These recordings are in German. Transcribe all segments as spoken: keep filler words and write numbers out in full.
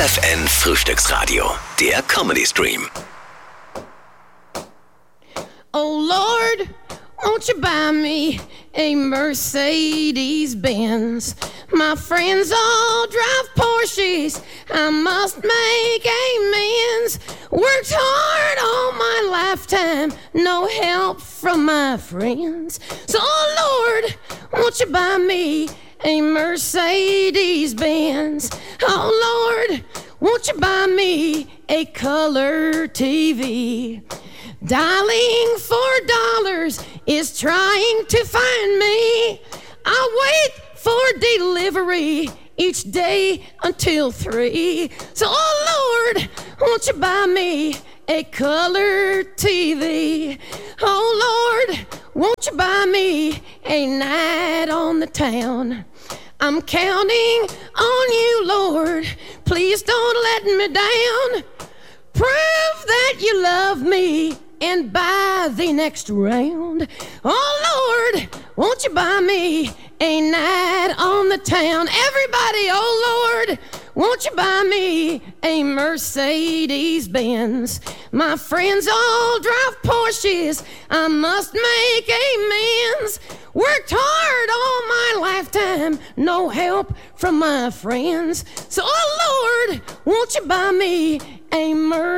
F N Frühstücksradio, der Comedy Stream. Oh Lord, won't you buy me a Mercedes-Benz? My friends all drive Porsches, I must make amends. Worked hard all my lifetime, no help from my friends. So oh Lord, won't you buy me a Mercedes-Benz? Oh Lord, won't you buy me a color T V? Dialing for dollars is trying to find me. I wait for delivery each day until three. So oh Lord, won't you buy me a color T V? Oh Lord, won't you buy me a night on the town? I'm counting on you, Lord, please don't let me down. Prove that you love me and buy the next round. Oh Lord, won't you buy me a night on the town? Everybody, oh Lord, won't you buy me a Mercedes-Benz? My friends all drive Porsches, I must make amends. Worked hard all my lifetime, no help from my friends. So oh Lord, won't you buy me a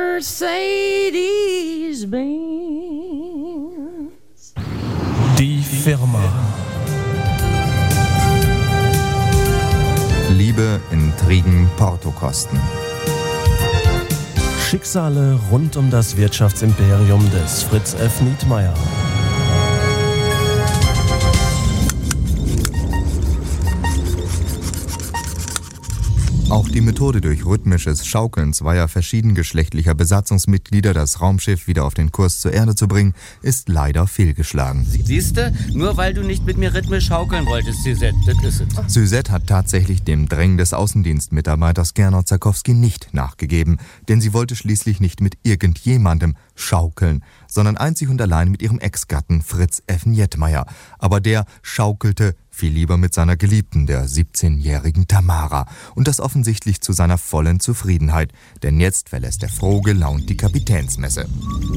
Mercedes-Benz? Die Firma. Liebe, Intrigen, Portokosten. Schicksale rund um das Wirtschaftsimperium des Fritz F. Nietmeyer. Auch die Methode durch rhythmisches Schaukeln zweier verschiedengeschlechtlicher Besatzungsmitglieder, das Raumschiff wieder auf den Kurs zur Erde zu bringen, ist leider fehlgeschlagen. Siehste, nur weil du nicht mit mir rhythmisch schaukeln wolltest, Suzette, das ist es. Suzette hat tatsächlich dem Drängen des Außendienstmitarbeiters Gernot Zarkowski nicht nachgegeben, denn sie wollte schließlich nicht mit irgendjemandem schaukeln, sondern einzig und allein mit ihrem Ex-Gatten Fritz F. Nietmeyer. Aber der schaukelte viel lieber mit seiner Geliebten, der siebzehnjährigen Tamara. Und das offensichtlich zu seiner vollen Zufriedenheit, denn jetzt verlässt er froh gelaunt die Kapitänsmesse.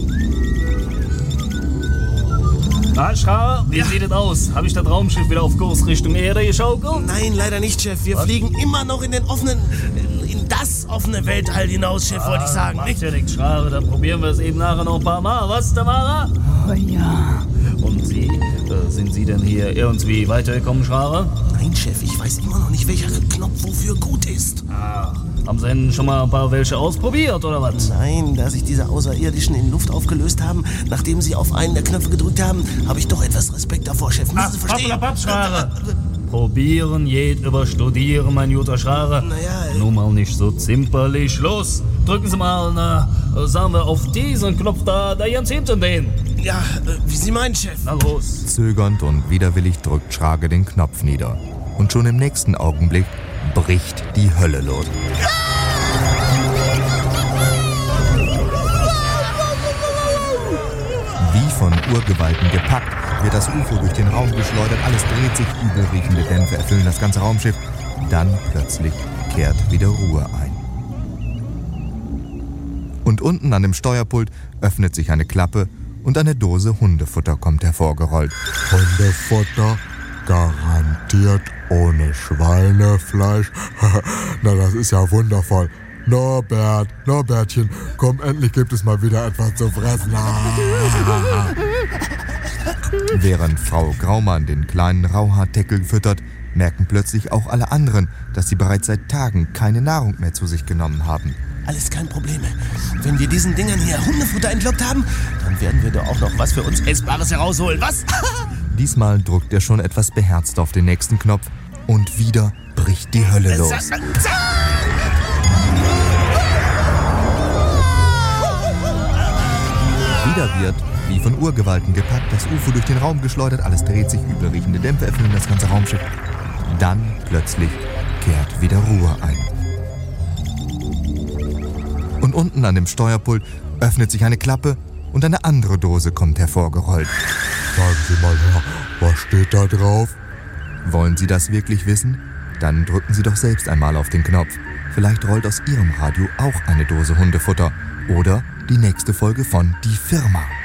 Na, Schraber, wie ja. sieht es aus? Habe ich das Raumschiff wieder auf Kurs Richtung Erde geschaukelt? Nein, leider nicht, Chef. Wir Was? fliegen immer noch in den offenen, in das offene Weltall hinaus, Chef, ah, wollte ich sagen. Macht ja nichts, Schrabe. Dann probieren wir es eben nachher noch ein paar Mal. Was, Tamara? Oh ja. Und Sie? Äh, sind Sie denn hier irgendwie weitergekommen, Schrabe? Nein, Chef, ich weiß immer noch nicht, welcher Knopf wofür gut ist. Ah, haben Sie denn schon mal ein paar welche ausprobiert, oder was? Nein, da sich diese Außerirdischen in Luft aufgelöst haben, nachdem sie auf einen der Knöpfe gedrückt haben, habe ich doch etwas Respekt davor, Chef. Müssen Sie verstehen? Papp, Schrabe. Probieren geht über Studieren, mein guter Schrabe. Naja, Nur mal nicht so zimperlich. Los, drücken Sie mal, na, sagen wir, auf diesen Knopf da, da ganz hinten den. Ja, äh, wie Sie meinen, Chef. Na los. Zögernd und widerwillig drückt Schrage den Knopf nieder. Und schon im nächsten Augenblick bricht die Hölle los. Wie von Urgewalten gepackt, wird das U F O durch den Raum geschleudert, alles dreht sich, übelriechende Dämpfe erfüllen das ganze Raumschiff. Dann plötzlich kehrt wieder Ruhe ein. Und unten an dem Steuerpult öffnet sich eine Klappe und eine Dose Hundefutter kommt hervorgerollt. Hundefutter? Garantiert ohne Schweinefleisch? Na, das ist ja wundervoll. Norbert, Norbertchen, komm, endlich gibt es mal wieder etwas zu fressen. Während Frau Graumann den kleinen Rauhaarteckel füttert, merken plötzlich auch alle anderen, dass sie bereits seit Tagen keine Nahrung mehr zu sich genommen haben. Alles kein Problem. Wenn wir diesen Dingern hier Hundefutter entlockt haben, dann werden wir doch auch noch was für uns Essbares herausholen. Was? Diesmal drückt er schon etwas beherzt auf den nächsten Knopf und wieder bricht die Hölle los. Wieder wird, wie von Urgewalten gepackt, das U F O durch den Raum geschleudert, alles dreht sich, übelriechende Dämpfe erfüllen das ganze Raumschiff. Dann plötzlich kehrt wieder Ruhe ein. Und unten an dem Steuerpult öffnet sich eine Klappe und eine andere Dose kommt hervorgerollt. Sagen Sie mal her, was steht da drauf? Wollen Sie das wirklich wissen? Dann drücken Sie doch selbst einmal auf den Knopf. Vielleicht rollt aus Ihrem Radio auch eine Dose Hundefutter. Oder die nächste Folge von Die Firma.